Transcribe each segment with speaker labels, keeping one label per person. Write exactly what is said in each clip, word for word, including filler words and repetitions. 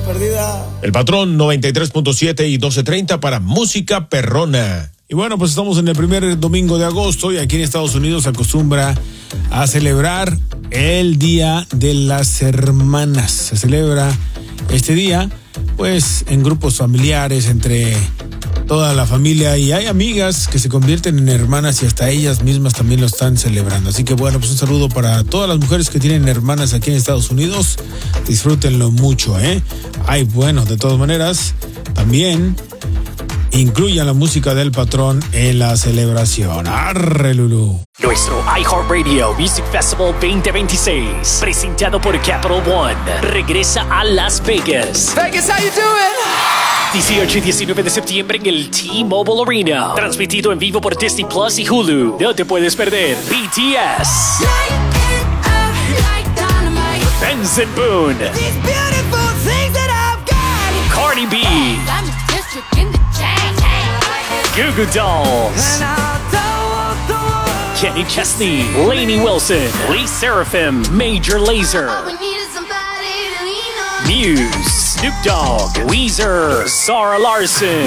Speaker 1: perdida.
Speaker 2: El Patrón noventa y tres punto siete y doce treinta para Música Perrona.
Speaker 3: Y bueno, pues estamos en el primer domingo de agosto y aquí en Estados Unidos se acostumbra a celebrar el Día de las Hermanas. Se celebra este día, pues, en grupos familiares, entre toda la familia, y hay amigas que se convierten en hermanas y hasta ellas mismas también lo están celebrando. Así que bueno, pues un saludo para todas las mujeres que tienen hermanas aquí en Estados Unidos. Disfrútenlo mucho, ¿eh? Ay, bueno, de todas maneras, también incluyan la música del Patrón en la celebración. ¡Arre, Lulú!
Speaker 4: Nuestro iHeartRadio Music Festival veinte veintiséis, presentado por Capital One, regresa a Las Vegas.
Speaker 5: Vegas, how you doing?
Speaker 4: dieciocho y diecinueve de septiembre en el T-Mobile Arena. Transmitido en vivo por Disney Plus y Hulu. No te puedes perder B T S, Benson Boone, Cardi B, Goo Goo Dolls, Kenny Chesney, Lainey Wilson, Lee Seraphim, Major Lazer, Muse, Snoop Dogg, Weezer, Sarah Larson.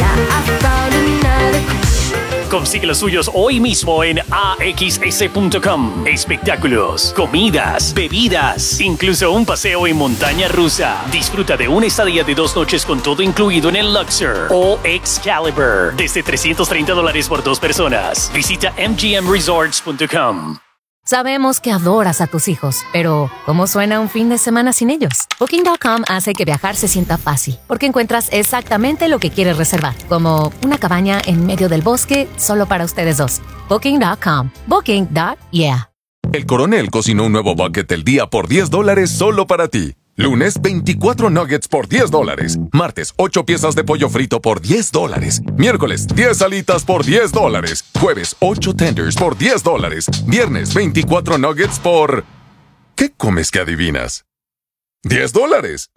Speaker 4: Consigue los suyos hoy mismo en A X S punto com. Espectáculos, comidas, bebidas, incluso un paseo en montaña rusa. Disfruta de una estadía de dos noches con todo incluido en el Luxor o Excalibur desde trescientos treinta dólares por dos personas. Visita M G M resorts punto com.
Speaker 6: Sabemos que adoras a tus hijos, pero ¿cómo suena un fin de semana sin ellos? Booking punto com hace que viajar se sienta fácil, porque encuentras exactamente lo que quieres reservar, como una cabaña en medio del bosque solo para ustedes dos. Booking punto com. Booking punto yeah.
Speaker 7: El Coronel cocinó un nuevo bucket del día por diez dólares solo para ti. Lunes, veinticuatro nuggets por diez dólares. Martes, ocho piezas de pollo frito por diez dólares. Miércoles, diez alitas por diez dólares. Jueves, ocho tenders por diez dólares. Viernes, veinticuatro nuggets por... ¿Qué comes que adivinas? diez dólares.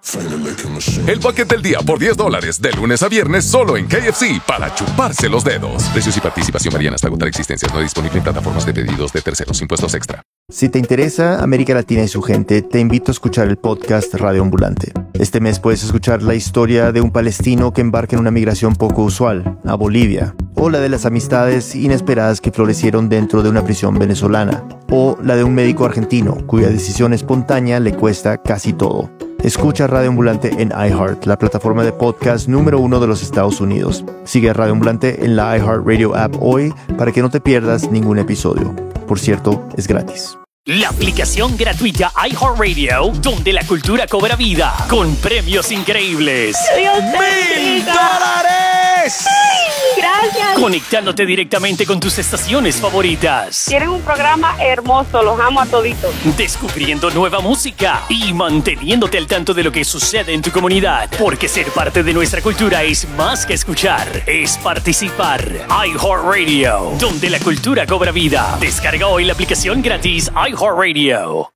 Speaker 7: El bucket del día por diez dólares, de lunes a viernes, solo en K F C, para chuparse los dedos. Precios y participación varían hasta agotar existencias. No disponible en plataformas de pedidos de terceros. Impuestos extra.
Speaker 8: Si te interesa América Latina y su gente, te invito a escuchar el podcast Radio Ambulante. Este mes puedes escuchar la historia de un palestino que embarca en una migración poco usual, a Bolivia, o la de las amistades inesperadas que florecieron dentro de una prisión venezolana, o la de un médico argentino cuya decisión espontánea le cuesta casi todo. Escucha Radio Ambulante en iHeart, la plataforma de podcast número uno de los Estados Unidos. Sigue a Radio Ambulante en la iHeartRadio app hoy para que no te pierdas ningún episodio. Por cierto, es gratis.
Speaker 4: La aplicación gratuita iHeartRadio, donde la cultura cobra vida, con premios increíbles.
Speaker 5: ¡Mil dólares!
Speaker 4: Gracias. Conectándote directamente con tus estaciones favoritas.
Speaker 9: Tienen un programa hermoso, los amo a toditos.
Speaker 4: Descubriendo nueva música y manteniéndote al tanto de lo que sucede en tu comunidad. Porque ser parte de nuestra cultura es más que escuchar, es participar. iHeartRadio, donde la cultura cobra vida. Descarga hoy la aplicación gratis iHeartRadio.